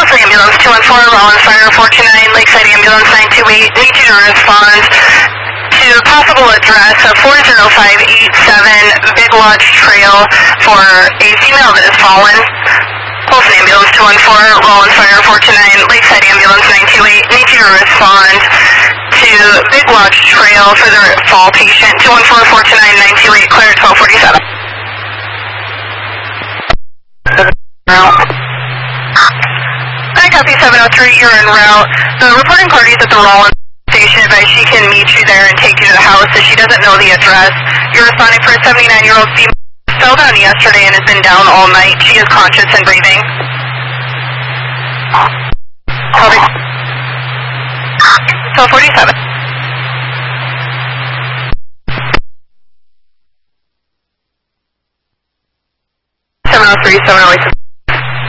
Wellesley Ambulance 214, Rollins Fire 429, Lakeside Ambulance 928, need you to respond to possible address of 40587 Big Lodge Trail for a female that has fallen. Wilson Ambulance 214, Rollins Fire 429, Lakeside Ambulance 928, need you to respond to Big Lodge Trail for the fall patient. 214-429-928, clear at 1247. Route. I copy 703, you're en route. The reporting parties at the Rollins station advise she can meet you there and take you to the house if she doesn't know the address. You're responding for a 79-year-old female who fell down yesterday and has been down all night. She is conscious and breathing. Copy. 1247. 703, 708.